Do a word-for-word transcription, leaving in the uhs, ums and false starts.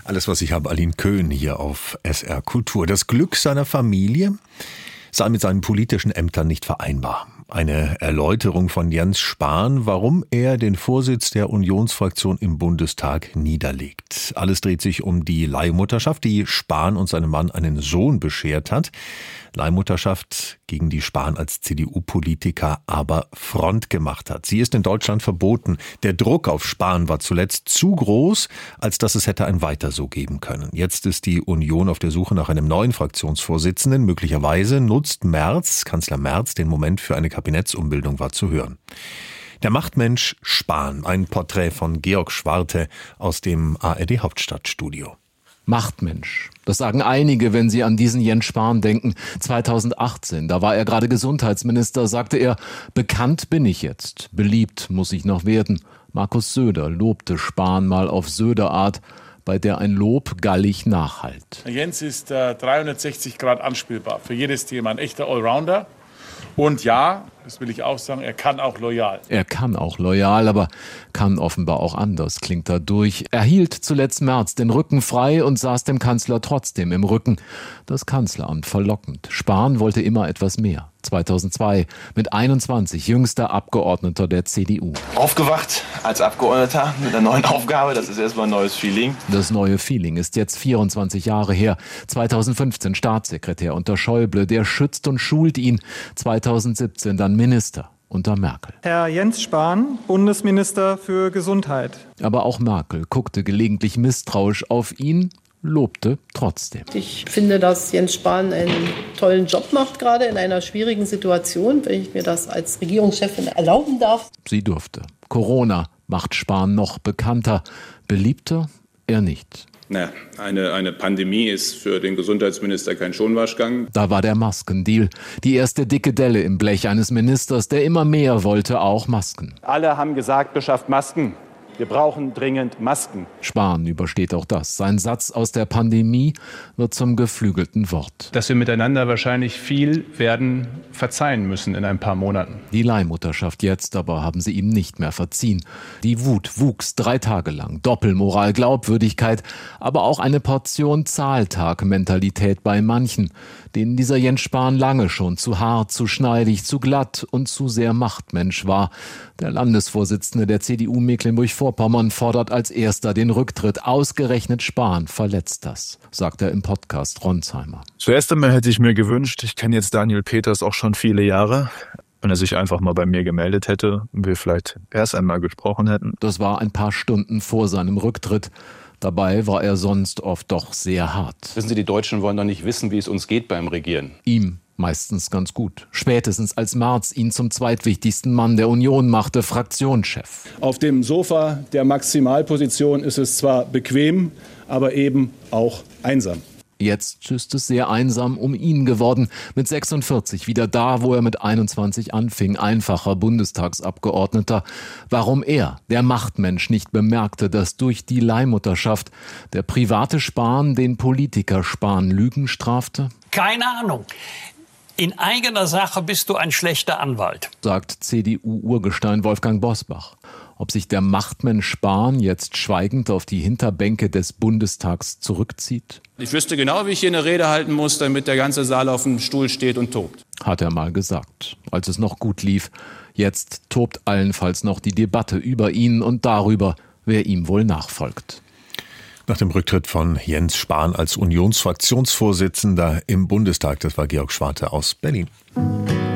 Alles, was ich habe, Aline Köhn hier auf S R Kultur. Das Glück seiner Familie sei mit seinen politischen Ämtern nicht vereinbar. Eine Erläuterung von Jens Spahn, warum er den Vorsitz der Unionsfraktion im Bundestag niederlegt. Alles dreht sich um die Leihmutterschaft, die Spahn und seinem Mann einen Sohn beschert hat. Leihmutterschaft, gegen die Spahn als C D U-Politiker aber Front gemacht hat. Sie ist in Deutschland verboten. Der Druck auf Spahn war zuletzt zu groß, als dass es hätte ein Weiter so geben können. Jetzt ist die Union auf der Suche nach einem neuen Fraktionsvorsitzenden. Möglicherweise nutzt Merz, Kanzler Merz, den Moment für eine Kabinettsumbildung, war zu hören. Der Machtmensch Spahn, ein Porträt von Georg Schwarte aus dem A R D Hauptstadtstudio. Machtmensch. Das sagen einige, wenn sie an diesen Jens Spahn denken. zweitausendachtzehn, da war er gerade Gesundheitsminister, sagte er, bekannt bin ich jetzt, beliebt muss ich noch werden. Markus Söder lobte Spahn mal auf Söder-Art, bei der ein Lob gallig nachhallt. Jens ist äh, dreihundertsechzig Grad anspielbar, für jedes Thema ein echter Allrounder. Und ja, das will ich auch sagen, er kann auch loyal. Er kann auch loyal, aber kann offenbar auch anders, klingt da durch. Er hielt zuletzt Merz den Rücken frei und saß dem Kanzler trotzdem im Rücken. Das Kanzleramt verlockend. Spahn wollte immer etwas mehr. zweitausendzwei mit einundzwanzig jüngster Abgeordneter der C D U. Aufgewacht als Abgeordneter mit einer neuen Aufgabe, das ist erstmal ein neues Feeling. Das neue Feeling ist jetzt vierundzwanzig Jahre her. zweitausendfünfzehn Staatssekretär unter Schäuble, der schützt und schult ihn. zweitausendsiebzehn dann Minister unter Merkel. Herr Jens Spahn, Bundesminister für Gesundheit. Aber auch Merkel guckte gelegentlich misstrauisch auf ihn, lobte trotzdem. Ich finde, dass Jens Spahn einen tollen Job macht, gerade in einer schwierigen Situation, wenn ich mir das als Regierungschefin erlauben darf. Sie durfte. Corona macht Spahn noch bekannter. Beliebter er nicht. Na, eine, eine Pandemie ist für den Gesundheitsminister kein Schonwaschgang. Da war der Maskendeal. Die erste dicke Delle im Blech eines Ministers, der immer mehr wollte, auch Masken. Alle haben gesagt, beschafft Masken. Wir brauchen dringend Masken. Spahn übersteht auch das. Sein Satz aus der Pandemie wird zum geflügelten Wort. Dass wir miteinander wahrscheinlich viel werden verzeihen müssen in ein paar Monaten. Die Leihmutterschaft jetzt aber haben sie ihm nicht mehr verziehen. Die Wut wuchs drei Tage lang. Doppelmoral, Glaubwürdigkeit, aber auch eine Portion Zahltag-Mentalität bei manchen, denen dieser Jens Spahn lange schon zu hart, zu schneidig, zu glatt und zu sehr Machtmensch war. Der Landesvorsitzende der C D U Mecklenburg-Vorpommern fordert als erster den Rücktritt. Ausgerechnet Spahn verletzt das, sagt er im Podcast Ronsheimer. Zuerst einmal hätte ich mir gewünscht, ich kenne jetzt Daniel Peters auch schon viele Jahre, wenn er sich einfach mal bei mir gemeldet hätte und wir vielleicht erst einmal gesprochen hätten. Das war ein paar Stunden vor seinem Rücktritt. Dabei war er sonst oft doch sehr hart. Wissen Sie, die Deutschen wollen doch nicht wissen, wie es uns geht beim Regieren. Ihm meistens ganz gut. Spätestens als Merz ihn zum zweitwichtigsten Mann der Union machte, Fraktionschef. Auf dem Sofa der Maximalposition ist es zwar bequem, aber eben auch einsam. Jetzt ist es sehr einsam um ihn geworden. Mit sechsundvierzig wieder da, wo er mit einundzwanzig anfing, einfacher Bundestagsabgeordneter. Warum er, der Machtmensch, nicht bemerkte, dass durch die Leihmutterschaft der private Spahn den Politiker Spahn Lügen strafte? Keine Ahnung. In eigener Sache bist du ein schlechter Anwalt, sagt C D U-Urgestein Wolfgang Bosbach. Ob sich der Machtmensch Spahn jetzt schweigend auf die Hinterbänke des Bundestags zurückzieht? Ich wüsste genau, wie ich hier eine Rede halten muss, damit der ganze Saal auf dem Stuhl steht und tobt. Hat er mal gesagt, als es noch gut lief. Jetzt tobt allenfalls noch die Debatte über ihn und darüber, wer ihm wohl nachfolgt. Nach dem Rücktritt von Jens Spahn als Unionsfraktionsvorsitzender im Bundestag, das war Georg Schwarte aus Berlin.